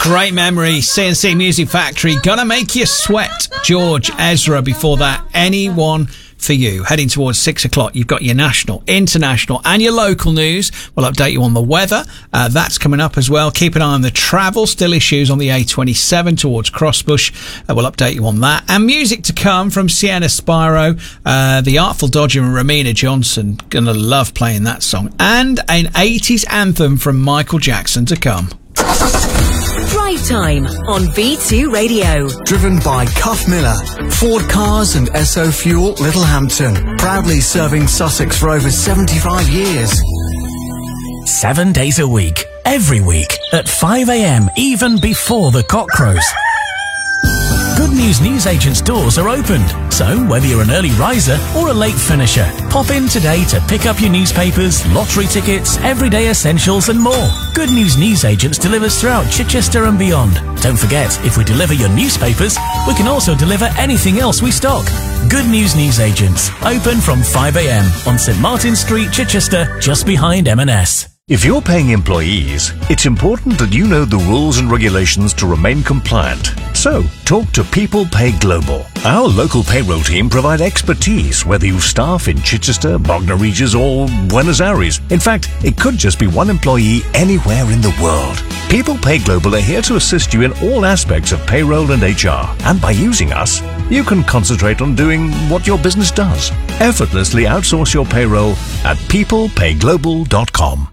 Great memory. CNC Music Factory. Gonna Make You Sweat. George Ezra. Before that, Anyone for You. Heading towards 6 o'clock, you've got your national, international and your local news. We'll update you on the weather. That's coming up as well. Keep an eye on the travel. Still issues on the A27 towards Crossbush. We'll update you on that. And music to come from Sienna Spiro, The Artful Dodger and Ramina Johnson. Gonna love playing that song. And an 80s anthem from Michael Jackson to come. Drive Time on V2 Radio. Driven by Cuff Miller, Ford Cars and SO Fuel Littlehampton. Proudly serving Sussex for over 75 years. 7 days a week, every week, at 5 a.m, even before the cock crows. Good News newsagents' doors are opened, so whether you're an early riser or a late finisher, pop in today to pick up your newspapers, lottery tickets, everyday essentials and more. Good News newsagents delivers throughout Chichester and beyond. Don't forget, if we deliver your newspapers, we can also deliver anything else we stock. Good News newsagents, open from 5 a.m. on St Martin Street, Chichester, just behind M&S. If you're paying employees, it's important that you know the rules and regulations to remain compliant. So, talk to People Pay Global. Our local payroll team provide expertise, whether you staff in Chichester, Bognor Regis or Buenos Aires. In fact, it could just be one employee anywhere in the world. People Pay Global are here to assist you in all aspects of payroll and HR. And by using us, you can concentrate on doing what your business does. Effortlessly outsource your payroll at peoplepayglobal.com.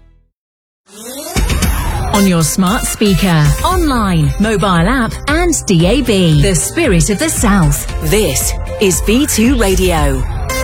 On your smart speaker, online, mobile app and DAB. The Spirit of the South. This is V2 Radio.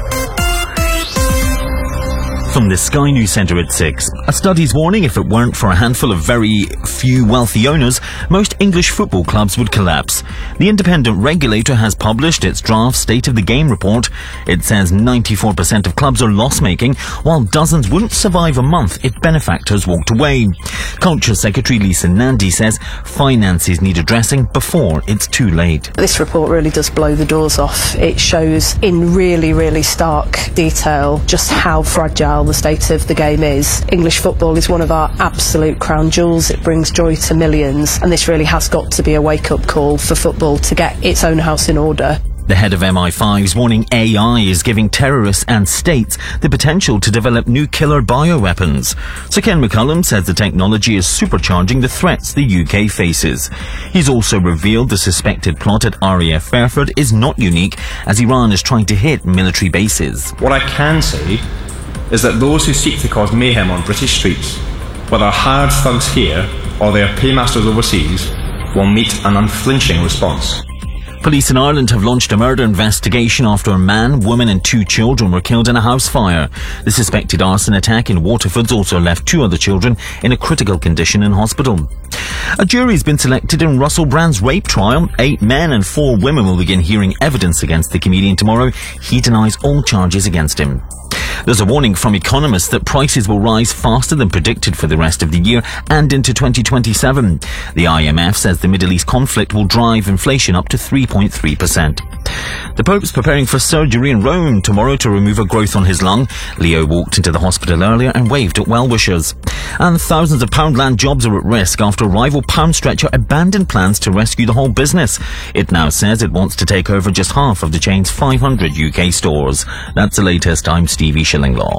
From the Sky News Centre at 6. A study's warning if it weren't for a handful of very few wealthy owners, most English football clubs would collapse. The independent regulator has published its draft State of the Game report. It says 94% of clubs are loss-making, while dozens wouldn't survive a month if benefactors walked away. Culture Secretary Lisa Nandy says finances need addressing before it's too late. This report really does blow the doors off. It shows in really, really stark detail just how fragile the state of the game is. English football is one of our absolute crown jewels. It brings joy to millions, and this really has got to be a wake-up call for football to get its own house in order. The head of MI5's warning AI is giving terrorists and states the potential to develop new killer bioweapons. Sir Ken McCullum says the technology is supercharging the threats the UK faces. He's also revealed the suspected plot at RAF Fairford is not unique, as Iran is trying to hit military bases. What I can say is that those who seek to cause mayhem on British streets, whether hired thugs here or their paymasters overseas, will meet an unflinching response. Police in Ireland have launched a murder investigation after a man, woman and 2 children were killed in a house fire. The suspected arson attack in Waterford also left 2 other children in a critical condition in hospital. A jury's been selected in Russell Brand's rape trial. 8 men and 4 women will begin hearing evidence against the comedian tomorrow. He denies all charges against him. There's a warning from economists that prices will rise faster than predicted for the rest of the year and into 2027. The IMF says the Middle East conflict will drive inflation up to 3.3%. The Pope's preparing for surgery in Rome tomorrow to remove a growth on his lung. Leo walked into the hospital earlier and waved at well-wishers. And thousands of Poundland jobs are at risk after rival Pound Stretcher abandoned plans to rescue the whole business. It now says it wants to take over just half of the chain's 500 UK stores. That's the latest. I'm Stevie Shillinglaw.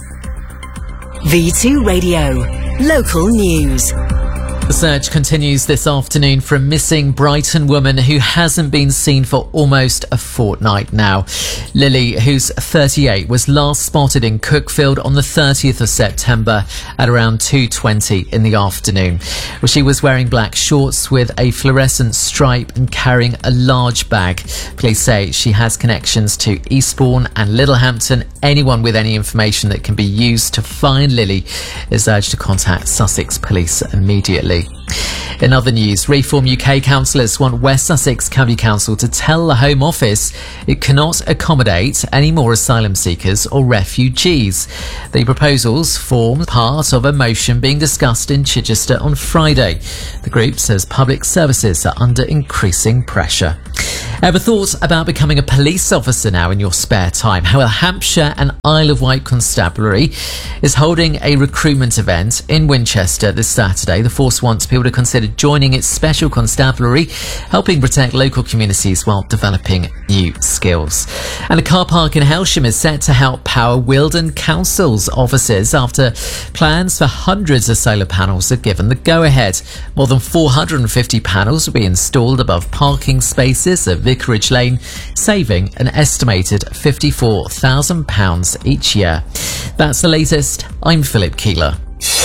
V2 Radio. Local news. The search continues this afternoon for a missing Brighton woman who hasn't been seen for almost a fortnight now. Lily, who's 38, was last spotted in Cookfield on the 30th of September at around 2:20 in the afternoon. She was wearing black shorts with a fluorescent stripe and carrying a large bag. Police say she has connections to Eastbourne and Littlehampton. Anyone with any information that can be used to find Lily is urged to contact Sussex Police immediately. In other news, Reform UK councillors want West Sussex County Council to tell the Home Office it cannot accommodate any more asylum seekers or refugees. The proposals form part of a motion being discussed in Chichester on Friday. The group says public services are under increasing pressure. Ever thought about becoming a police officer now in your spare time? Well, Hampshire and Isle of Wight Constabulary is holding a recruitment event in Winchester this Saturday. The force wants people to consider joining its special constabulary, helping protect local communities while developing new skills. And a car park in Helsham is set to help power Wealdon Council's offices after plans for hundreds of solar panels are given the go-ahead. More than 450 panels will be installed above parking spaces at Vicarage Lane, saving an estimated £54,000 each year. That's the latest. I'm Philip Keeler.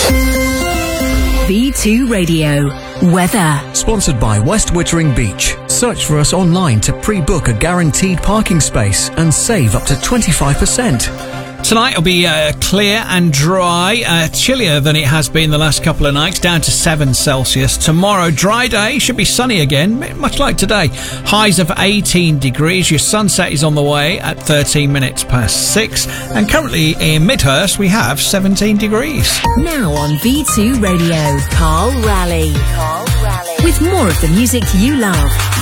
V2 Radio. Weather. Sponsored by West Wittering Beach. Search for us online to pre-book a guaranteed parking space and save up to 25%. Tonight will be clear and dry, chillier than it has been the last couple of nights, down to 7 Celsius. Tomorrow, dry day, should be sunny again, much like today. Highs of 18 degrees. Your sunset is on the way at 13 minutes past 6. And currently in Midhurst, we have 17 degrees. Now on V2 Radio, Carl Raleigh. With more of the music you love.